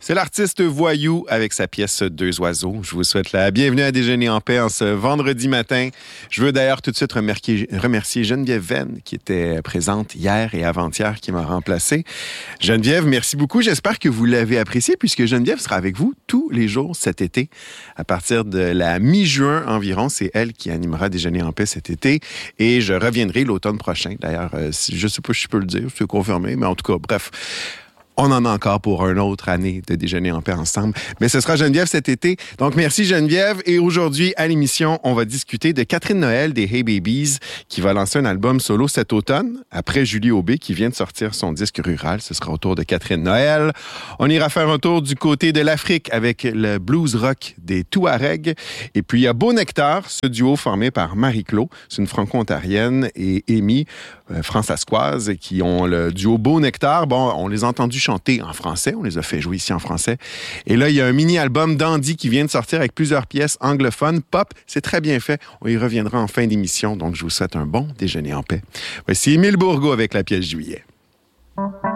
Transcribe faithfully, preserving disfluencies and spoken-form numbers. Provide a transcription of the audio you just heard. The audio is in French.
C'est l'artiste Voyou avec sa pièce Deux oiseaux. Je vous souhaite la bienvenue à Déjeuner en paix en ce vendredi matin. Je veux d'ailleurs tout de suite remercier, remercier Geneviève Venn qui était présente hier et avant-hier, qui m'a remplacé. Geneviève, merci beaucoup. J'espère que vous l'avez apprécié puisque Geneviève sera avec vous tous les jours cet été. À partir de la mi-juin environ, c'est elle qui animera Déjeuner en paix cet été et je reviendrai l'automne prochain. D'ailleurs, euh, je ne sais pas si je peux le dire, c'est confirmé, mais en tout cas, bref. On en a encore pour une autre année de Déjeuner en paix ensemble. Mais ce sera Geneviève cet été. Donc, merci Geneviève. Et aujourd'hui, à l'émission, on va discuter de Catherine Noël des Hey Babies qui va lancer un album solo cet automne, après Julie Aubé qui vient de sortir son disque rural. Ce sera au tour de Catherine Noël. On ira faire un tour du côté de l'Afrique avec le blues rock des Touaregs. Et puis, il y a Beau Nectar, ce duo formé par Marie-Claude, c'est une franco-ontarienne, et Amy, euh, françaiscoise, qui ont le duo Beau Nectar. Bon, on les a entendus chanter en français. On les a fait jouer ici en français. Et là, il y a un mini-album d'Andy qui vient de sortir avec plusieurs pièces anglophones. Pop, c'est très bien fait. On y reviendra en fin d'émission. Donc, je vous souhaite un bon déjeuner en paix. Voici Émile Bourgault avec la pièce Juillet.